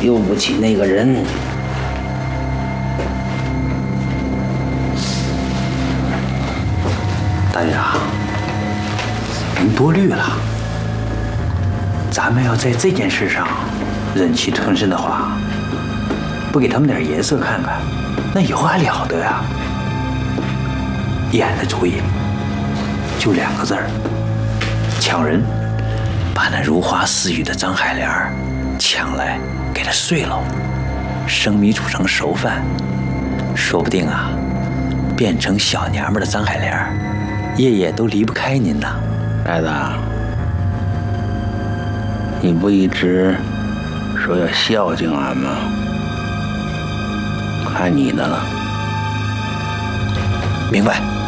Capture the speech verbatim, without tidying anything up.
丢不起那个人。 大爷啊，您多虑了。咱们要在这件事上忍气吞声的话，不给他们点颜色看看，那以后还了得呀？演的主意就两个字儿：抢人，把那如花似玉的张海莲抢来，给他碎了，生米煮成熟饭，说不定啊，变成小娘们的张海莲，夜夜都离不开您呐。 孩子，你不一直说要孝敬俺吗？看你的了。 明白。